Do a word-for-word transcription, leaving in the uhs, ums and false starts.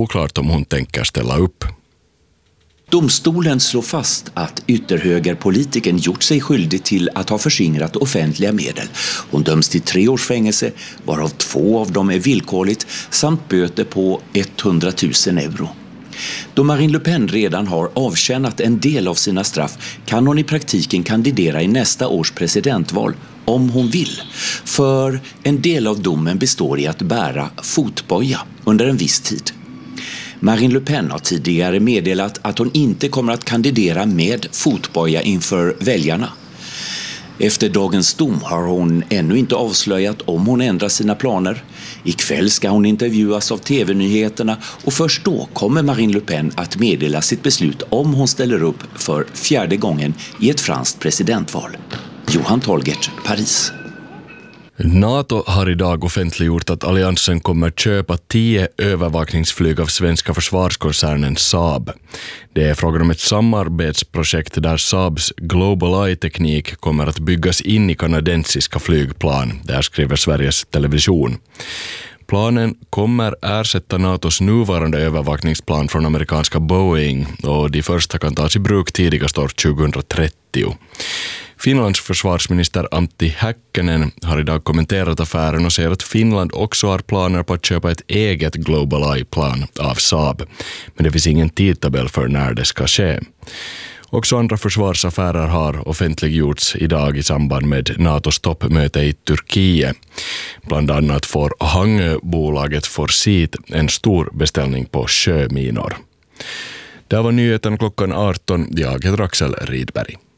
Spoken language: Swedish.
oklart om hon tänker ställa upp. Domstolen slår fast att ytterhögerpolitiken gjort sig skyldig till att ha förskingrat offentliga medel. Hon döms till tre års fängelse, varav två av dem är villkorligt, samt böter på hundratusen euro. Då Marine Le Pen redan har avtjänat en del av sina straff kan hon i praktiken kandidera i nästa års presidentval om hon vill. För en del av domen består i att bära fotboja under en viss tid. Marine Le Pen har tidigare meddelat att hon inte kommer att kandidera med fotboja inför väljarna. Efter dagens dom har hon ännu inte avslöjat om hon ändrar sina planer. Ikväll ska hon intervjuas av T V-nyheterna och först då kommer Marine Le Pen att meddela sitt beslut om hon ställer upp för fjärde gången i ett franskt presidentval. Johan Tolgert, Paris. NATO har idag offentliggjort att alliansen kommer köpa tio övervakningsflyg av svenska försvarskoncernen Saab. Det är frågan om ett samarbetsprojekt där Saabs Global Eye-teknik kommer att byggas in i kanadensiska flygplan. Det här skriver Sveriges Television. Planen kommer ersätta NATOs nuvarande övervakningsplan från amerikanska Boeing och de första kan tas i bruk tidigast år tjugohundratrettio. Finlands försvarsminister Antti Häkkänen har idag kommenterat affären och säger att Finland också har planer på att köpa ett eget Global Eye-plan av Saab. Men det finns ingen tidtabell för när det ska ske. Också andra försvarsaffärer har offentliggjorts idag i samband med NATOs toppmöte i Turkiet. Bland annat får Hangö-bolaget Forsit en stor beställning på sjöminor. Det var nyheten klockan arton. Jag heter Axel Rydberg.